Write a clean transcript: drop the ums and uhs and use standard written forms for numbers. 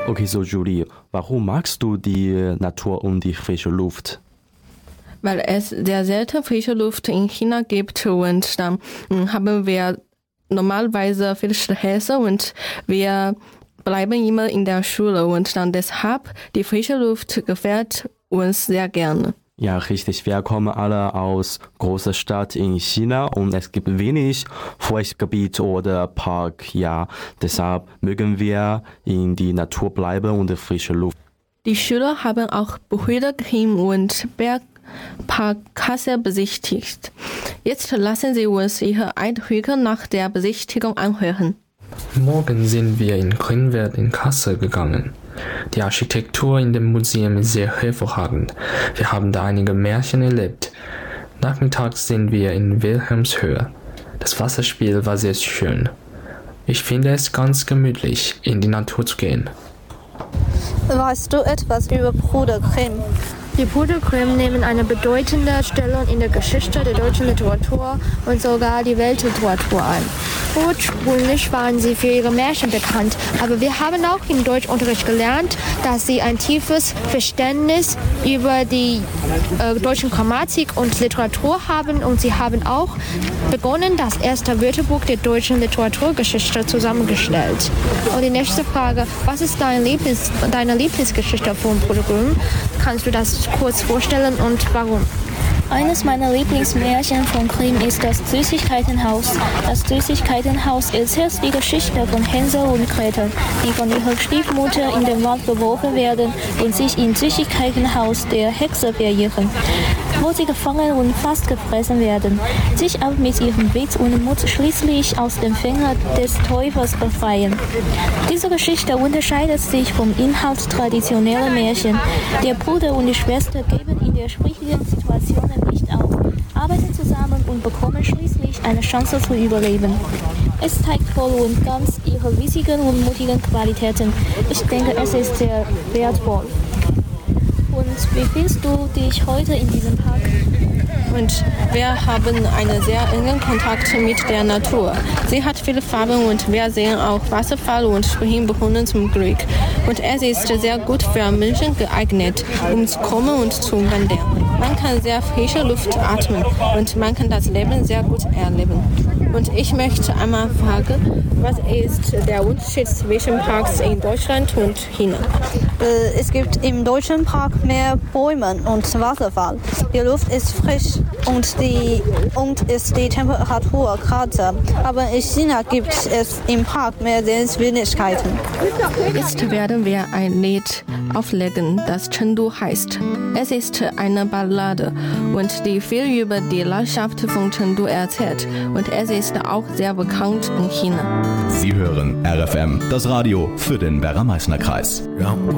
Okay, so Julie, warum magst du die Natur und die frische Luft? Weil es sehr selten frische Luft in China gibt und dann haben wir normalerweise viel Stress und wir bleiben immer in der Schule und dann deshalb die frische Luft gefällt uns sehr gerne. Ja, richtig. Wir kommen alle aus großer Stadt in China und es gibt wenig Feuchtgebiet oder Park. Ja, deshalb mögen wir in die Natur bleiben und die frische Luft. Die Schüler haben auch Brüderkrim und Bergparkasse besichtigt. Jetzt lassen Sie uns Ihre Eindrücke nach der Besichtigung anhören. Morgen sind wir in Grünwald in Kassel gegangen. Die Architektur in dem Museum ist sehr hervorragend. Wir haben da einige Märchen erlebt. Nachmittags sind wir in Wilhelmshöhe. Das Wasserspiel war sehr schön. Ich finde es ganz gemütlich, in die Natur zu gehen. Weißt du etwas über Brüder Grimm? Die Brüder Grimm nehmen eine bedeutende Stellung in der Geschichte der deutschen Literatur und sogar die Weltliteratur ein. Ursprünglich waren sie für ihre Märchen bekannt, aber wir haben auch im Deutschunterricht gelernt, dass sie ein tiefes Verständnis über die deutsche Grammatik und Literatur haben und sie haben auch begonnen, das erste Wörterbuch der deutschen Literaturgeschichte zusammengestellt. Und die nächste Frage, was ist deine Lieblingsgeschichte von Brüder Grimm? Kannst du das kurz vorstellen und warum? Eines meiner Lieblingsmärchen von Grimm ist das Süßigkeitenhaus. Das Süßigkeitenhaus erzählt die Geschichte von Hänsel und Gretel, die von ihrer Stiefmutter in den Wald geworfen werden und sich im Süßigkeitenhaus der Hexe verirren, wo sie gefangen und fast gefressen werden, sich aber mit ihrem Witz und Mut schließlich aus den Fingern des Teufels befreien. Diese Geschichte unterscheidet sich vom Inhalt traditioneller Märchen. Der Bruder und die Schwester geben in der schwierigen Situation nicht auf, arbeiten zusammen und bekommen schließlich eine Chance zu überleben. Es zeigt voll und ganz ihre witzigen und mutigen Qualitäten. Ich denke, es ist sehr wertvoll. Und wie fühlst du dich heute in diesem Park? Und wir haben einen sehr engen Kontakt mit der Natur. Sie hat viele Farben und wir sehen auch Wasserfall und Springbrunnen zum Glück. Und es ist sehr gut für Menschen geeignet, um zu kommen und zu wandern. Man kann sehr frische Luft atmen und man kann das Leben sehr gut erleben. Und ich möchte einmal fragen, was ist der Unterschied zwischen Parks in Deutschland und China? Es gibt im deutschen Park mehr Bäume und Wasserfall. Die Luft ist frisch und die Temperatur kälter. Aber in China gibt es im Park mehr Sehenswürdigkeiten. Jetzt werden wir ein Lied auflegen, das Chengdu heißt. Es ist eine Ballade und die viel über die Landschaft von Chengdu erzählt. Und es ist auch sehr bekannt in China. Sie hören RFM, das Radio für den Werra-Meißner-Kreis. 让我